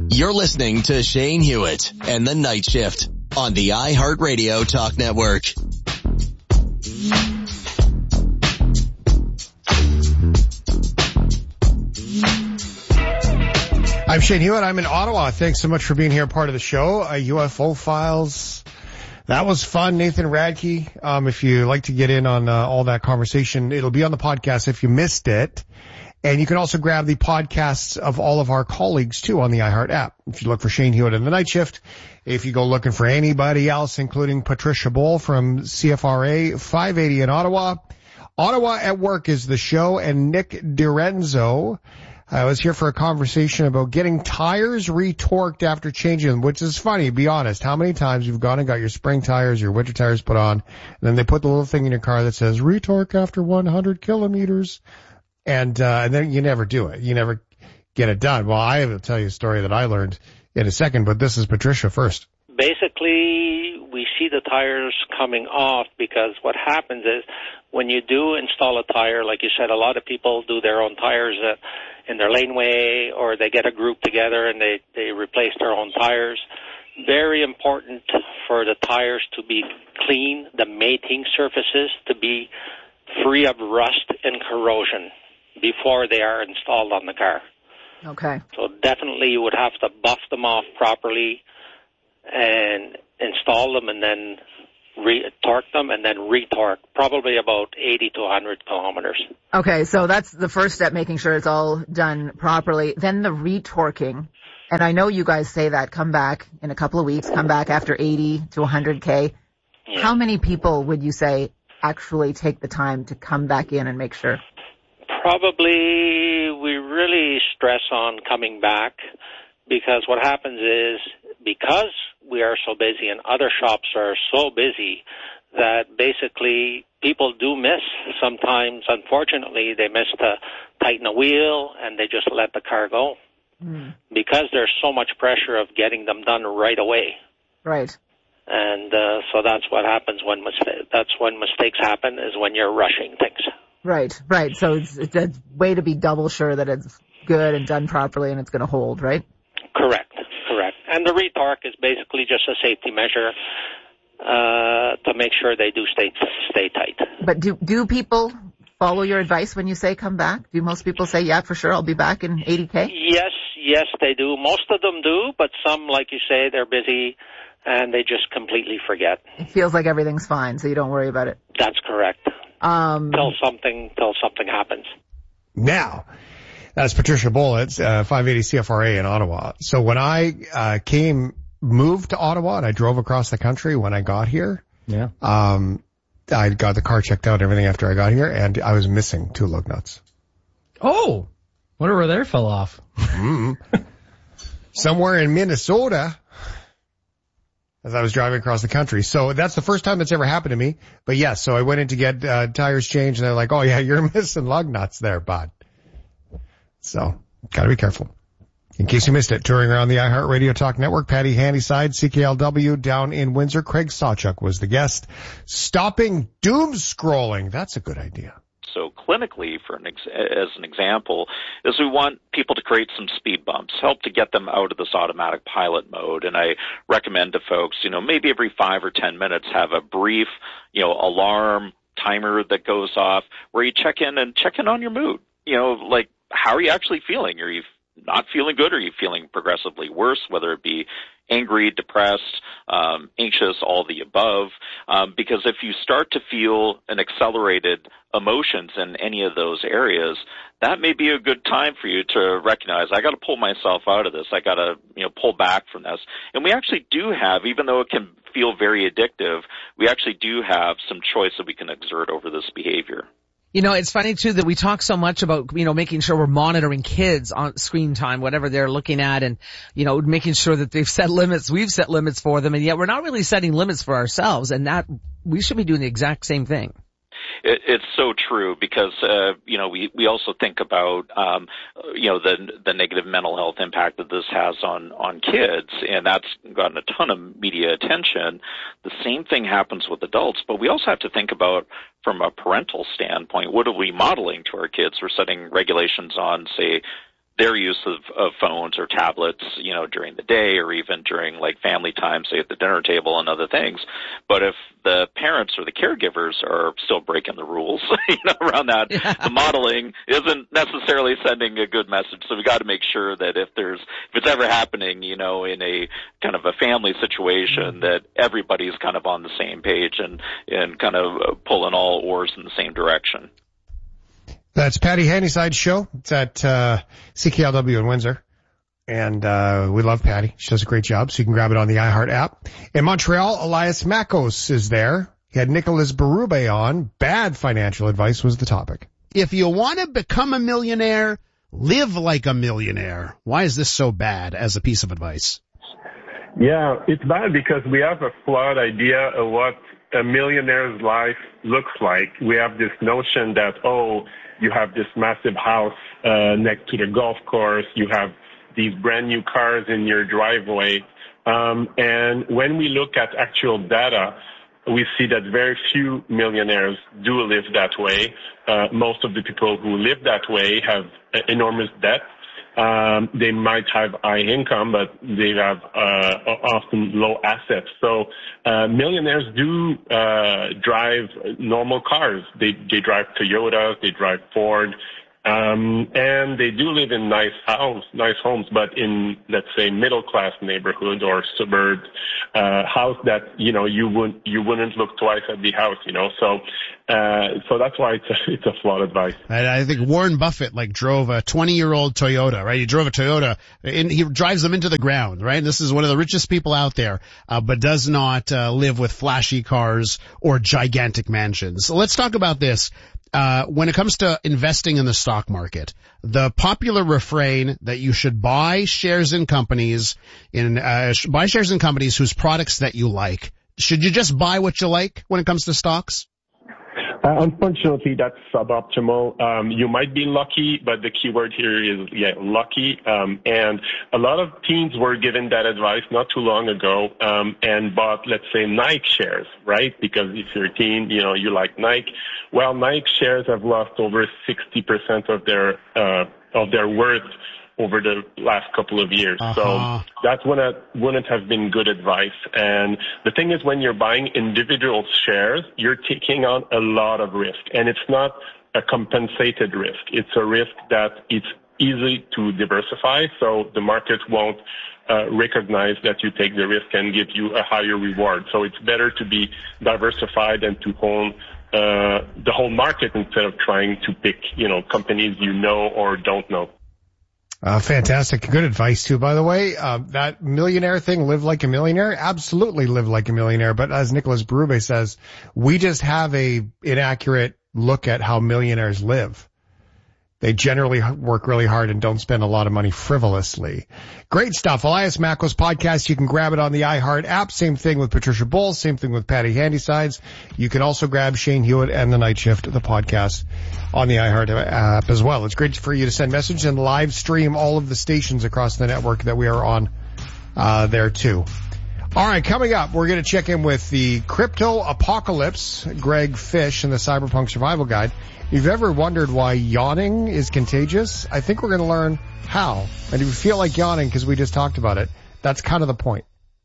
You're listening to Shane Hewitt and the Night Shift on the iHeartRadio Talk Network. I'm Shane Hewitt. I'm in Ottawa. Thanks so much for being here, part of the show. UFO Files. That was fun. Nathan Radke. If you like to get in on all that conversation, it'll be on the podcast if you missed it. And you can also grab the podcasts of all of our colleagues, too, on the iHeart app. If you look for Shane Hewitt and the Night Shift, if you go looking for anybody else, including Patricia Boll from CFRA 580 in Ottawa. Ottawa at Work is the show, and Nick DiRenzo. I was here for a conversation about getting tires retorqued after changing them, which is funny, be honest. How many times you've gone and got your spring tires, your winter tires put on, and then they put the little thing in your car that says, retorque after 100 kilometers. And then you never do it. You never get it done. Well, I will tell you a story that I learned in a second, but this is Patricia first. Basically, we see the tires coming off because what happens is when you do install a tire, like you said, a lot of people do their own tires in their laneway, or they get a group together and they replace their own tires. Very important for the tires to be clean, the mating surfaces to be free of rust and corrosion before they are installed on the car. Okay. So definitely you would have to buff them off properly and install them and then torque them and then retorque, probably about 80 to 100 kilometers. Okay, so that's the first step, making sure it's all done properly. Then the retorquing. And I know you guys say that, come back in a couple of weeks, come back after 80 to 100K. Yeah. How many people would you say actually take the time to come back in and make sure? Probably we really stress on coming back because what happens is because we are so busy and other shops are so busy that basically people do miss sometimes. Unfortunately, they miss to tighten a wheel and they just let the car go because there's so much pressure of getting them done right away. Right. And so that's what happens when mistakes happen, is when you're rushing things. Right. So it's a way to be double sure that it's good and done properly and it's going to hold, right? Correct. And the retorque is basically just a safety measure to make sure they do stay tight. But do people follow your advice when you say come back? Do most people say, yeah, for sure, I'll be back in 80K? Yes, they do. Most of them do, but some, like you say, they're busy and they just completely forget. It feels like everything's fine, so you don't worry about it. That's correct. Till something happens. Now, that's Patricia Boll at 580 CFRA in Ottawa. So when I moved to Ottawa and I drove across the country when I got here, I got the car checked out and everything after I got here, and I was missing 2 lug nuts. Oh, wonder where they fell off. Somewhere in Minnesota, as I was driving across the country. So that's the first time it's ever happened to me. But yes, so I went in to get tires changed, and they're like, oh yeah, you're missing lug nuts there, bud. So gotta be careful. In case you missed it, touring around the iHeartRadio Talk Network, Patty Handyside, CKLW down in Windsor. Craig Sawchuk was the guest. Stopping doom scrolling. That's a good idea. So clinically, as an example, is we want people to create some speed bumps, help to get them out of this automatic pilot mode. And I recommend to folks, maybe every 5 or 10 minutes have a brief, alarm timer that goes off where you check in on your mood. Like, how are you actually feeling? Are you not feeling good? Are you feeling progressively worse, whether it be angry, depressed, anxious, all the above? Because if you start to feel an accelerated emotions in any of those areas, that may be a good time for you to recognize, I got to pull myself out of this. I got to, pull back from this. And we actually do have, even though it can feel very addictive, we actually do have some choice that we can exert over this behavior. It's funny, too, that we talk so much about, making sure we're monitoring kids on screen time, whatever they're looking at, and, making sure that they've set limits. We've set limits for them, and yet we're not really setting limits for ourselves, and that we should be doing the exact same thing. It's so true because, we also think about, the negative mental health impact that this has on kids, and that's gotten a ton of media attention. The same thing happens with adults, but we also have to think about, from a parental standpoint, what are we modeling to our kids? We're setting regulations on, say, their use of phones or tablets, during the day or even during like family time, say at the dinner table and other things. But if the parents or the caregivers are still breaking the rules, around that, the modeling isn't necessarily sending a good message. So we got to make sure that if it's ever happening, in a kind of a family situation, that everybody's kind of on the same page and kind of pulling all oars in the same direction. That's Patty Handyside's show. It's at CKLW in Windsor. And we love Patty. She does a great job, so you can grab it on the iHeart app. In Montreal, Elias Makos is there. He had Nicolas Berube on. Bad financial advice was the topic. If you want to become a millionaire, live like a millionaire. Why is this so bad as a piece of advice? Yeah, it's bad because we have a flawed idea of what a millionaire's life looks like. We have this notion that, you have this massive house next to the golf course. You have these brand new cars in your driveway. And when we look at actual data, we see that very few millionaires do live that way. Most of the people who live that way have enormous debt. They might have high income, but they have often low assets. So millionaires do drive normal cars. They drive Toyotas, they drive Ford, and they do live in nice homes, but in, let's say, middle class neighborhood or suburb house that you wouldn't look twice at the house. So that's why it's a flawed advice. I think Warren Buffett drove a 20-year-old Toyota, right? He drove a Toyota and he drives them into the ground, right? This is one of the richest people out there, but does not live with flashy cars or gigantic mansions. So let's talk about this. When it comes to investing in the stock market, the popular refrain that you should buy shares in companies whose products that you like. Should you just buy what you like when it comes to stocks? Unfortunately, that's suboptimal. You might be lucky, but the key word here is, lucky. And a lot of teens were given that advice not too long ago, and bought, let's say, Nike shares, right? Because if you're a teen, you like Nike. Well, Nike shares have lost over 60% of their worth over the last couple of years. So that wouldn't have been good advice. And the thing is, when you're buying individual shares, you're taking on a lot of risk. And it's not a compensated risk. It's a risk that it's easy to diversify, so the market won't recognize that you take the risk and give you a higher reward. So it's better to be diversified and to own the whole market instead of trying to pick, companies or don't know. Fantastic. Good advice too, by the way. That millionaire thing, live like a millionaire, absolutely live like a millionaire. But as Nicolas Berube says, we just have a inaccurate look at how millionaires live. They generally work really hard and don't spend a lot of money frivolously. Great stuff. Elias Makos podcast. You can grab it on the iHeart app. Same thing with Patricia Bowles. Same thing with Patty Handysides. You can also grab Shane Hewitt and The Night Shift, the podcast, on the iHeart app as well. It's great for you to send messages and live stream all of the stations across the network that we are on there too. All right, coming up, we're going to check in with the crypto apocalypse, Greg Fish, and the Cyberpunk Survival Guide. If you've ever wondered why yawning is contagious, I think we're going to learn how. And if you feel like yawning because we just talked about it, that's kind of the point.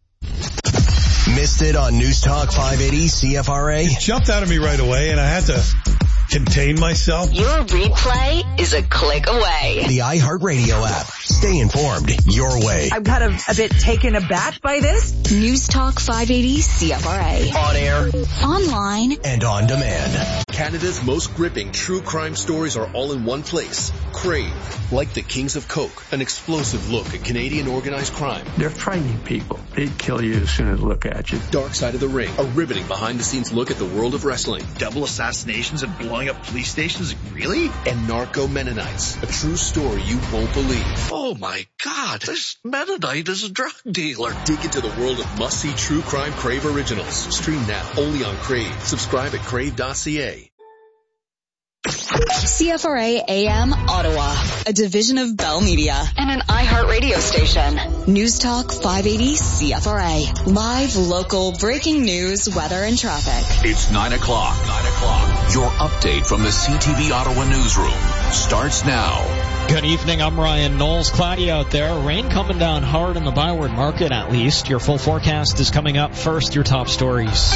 Missed it on News Talk 580 CFRA? It jumped out of me right away, and I had to contain myself. Your replay is a click away. The iHeartRadio app. Stay informed your way. I'm kind of a bit taken aback by this. News Talk 580 CFRA. On air, online, and on demand. Canada's most gripping true crime stories are all in one place. Crave. Like the Kings of Coke, an explosive look at Canadian organized crime. They're frightening people. They'd kill you as soon as they look at you. Dark Side of the Ring, a riveting behind-the-scenes look at the world of wrestling. Double assassinations and blowing up police stations? Really? And Narco Mennonites, a true story you won't believe. Oh my God, this Mennonite is a drug dealer. Dig into the world of must-see true crime Crave originals. Stream now, only on Crave. Subscribe at crave.ca. CFRA AM Ottawa, a division of Bell Media and an iHeart radio station. News Talk 580 CFRA. Live, local, breaking news, weather, and traffic. It's 9 o'clock. Your update from the CTV Ottawa newsroom starts now. Good evening, I'm Ryan Knowles. Cloudy out there. Rain coming down hard in the Byward Market at least. Your full forecast is coming up. First, your top stories.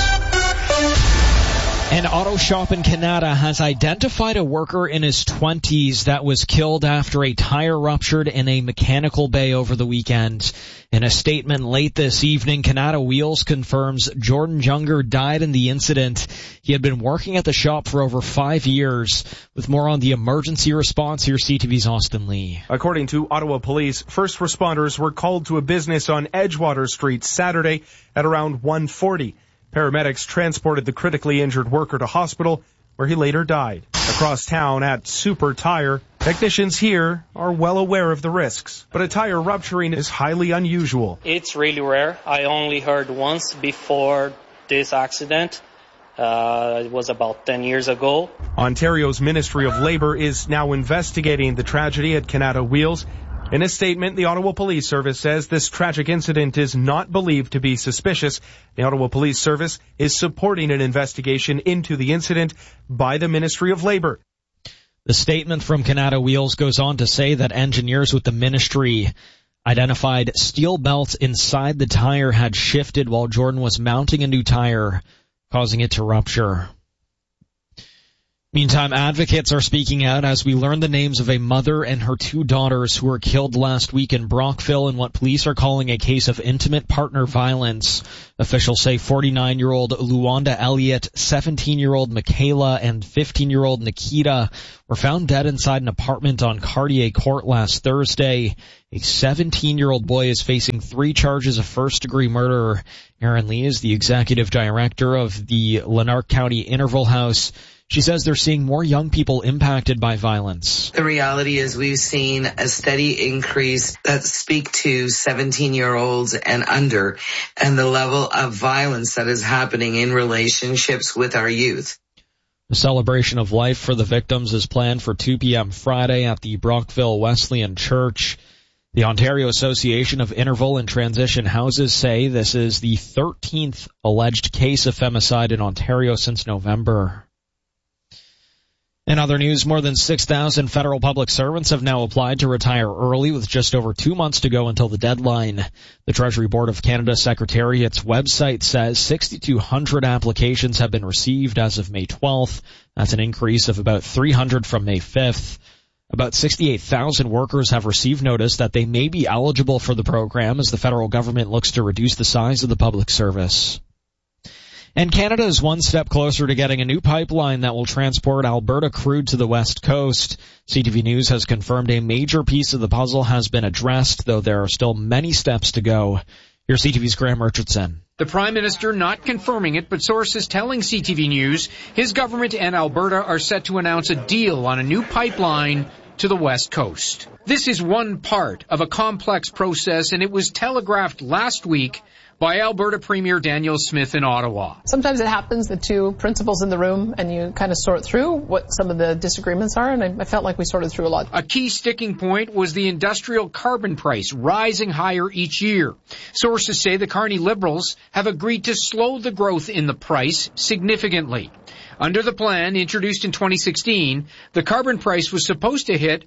An auto shop in Canada has identified a worker in his 20s that was killed after a tire ruptured in a mechanical bay over the weekend. In a statement late this evening, Canada Wheels confirms Jordan Junger died in the incident. He had been working at the shop for over 5 years. With more on the emergency response, here's CTV's Austin Lee. According to Ottawa Police, first responders were called to a business on Edgewater Street Saturday at around 1:40. Paramedics transported the critically injured worker to hospital, where he later died. Across town at Super Tire, technicians here are well aware of the risks, but a tire rupturing is highly unusual. It's really rare. I only heard once before this accident. It was about 10 years ago. Ontario's Ministry of Labour is now investigating the tragedy at Canada Wheels. In a statement, the Ottawa Police Service says this tragic incident is not believed to be suspicious. The Ottawa Police Service is supporting an investigation into the incident by the Ministry of Labour. The statement from Canada Wheels goes on to say that engineers with the ministry identified steel belts inside the tire had shifted while Jordan was mounting a new tire, causing it to rupture. Meantime, advocates are speaking out as we learn the names of a mother and her 2 daughters who were killed last week in Brockville in what police are calling a case of intimate partner violence. Officials say 49-year-old Luanda Elliott, 17-year-old Michaela, and 15-year-old Nikita were found dead inside an apartment on Cartier Court last Thursday. A 17-year-old boy is facing 3 charges of first-degree murder. Erin Lee is the executive director of the Lanark County Interval House. She says they're seeing more young people impacted by violence. The reality is we've seen a steady increase that speak to 17-year-olds and under, and the level of violence that is happening in relationships with our youth. The celebration of life for the victims is planned for 2 p.m. Friday at the Brockville Wesleyan Church. The Ontario Association of Interval and Transition Houses say this is the 13th alleged case of femicide in Ontario since November. In other news, more than 6,000 federal public servants have now applied to retire early with just over 2 months to go until the deadline. The Treasury Board of Canada Secretariat's website says 6,200 applications have been received as of May 12th. That's an increase of about 300 from May 5th. About 68,000 workers have received notice that they may be eligible for the program as the federal government looks to reduce the size of the public service. And Canada is one step closer to getting a new pipeline that will transport Alberta crude to the West Coast. CTV News has confirmed a major piece of the puzzle has been addressed, though there are still many steps to go. Here's CTV's Graham Richardson. The Prime Minister not confirming it, but sources telling CTV News his government and Alberta are set to announce a deal on a new pipeline to the West Coast. This is one part of a complex process, and it was telegraphed last week by Alberta Premier Danielle Smith in Ottawa. Sometimes it happens, the 2 principals in the room, and you kind of sort through what some of the disagreements are, and I felt like we sorted through a lot. A key sticking point was the industrial carbon price rising higher each year. Sources say the Carney Liberals have agreed to slow the growth in the price significantly. Under the plan introduced in 2016, the carbon price was supposed to hit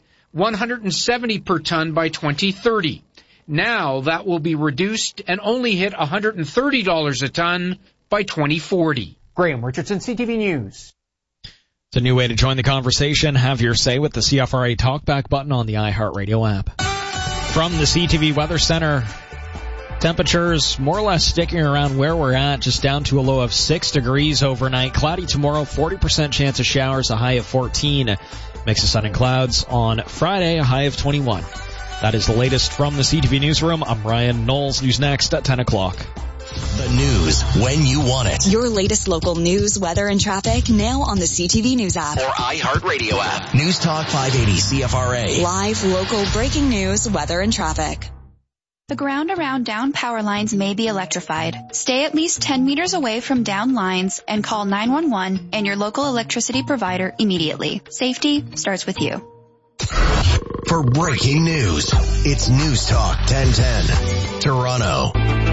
$170 per ton by 2030. Now that will be reduced and only hit $130 a ton by 2040. Graham Richardson, CTV News. It's a new way to join the conversation. Have your say with the CFRA Talkback button on the iHeartRadio app. From the CTV Weather Center, temperatures more or less sticking around where we're at, just down to a low of 6 degrees overnight. Cloudy tomorrow, 40% chance of showers, a high of 14. Mix of sun and clouds on Friday, a high of 21. That is the latest from the CTV Newsroom. I'm Ryan Knowles. News next at 10 o'clock. The news when you want it. Your latest local news, weather, and traffic now on the CTV News app. Or iHeartRadio app. News Talk 580 CFRA. Live, local, breaking news, weather, and traffic. The ground around down power lines may be electrified. Stay at least 10 meters away from down lines and call 911 and your local electricity provider immediately. Safety starts with you. For breaking news, it's News Talk 1010, Toronto.